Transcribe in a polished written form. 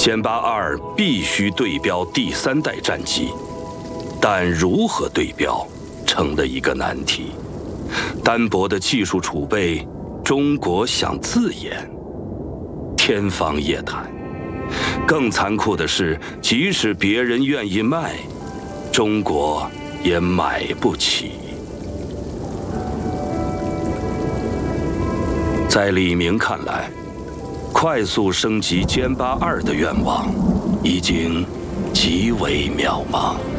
歼8-2必须对标第3代战机，但如何对标成了一个难题。单薄的技术储备，中国想自研，天方夜谭。更残酷的是，即使别人愿意卖，中国也买不起。在李明看来，快速升级歼8-2的愿望已经极为渺茫。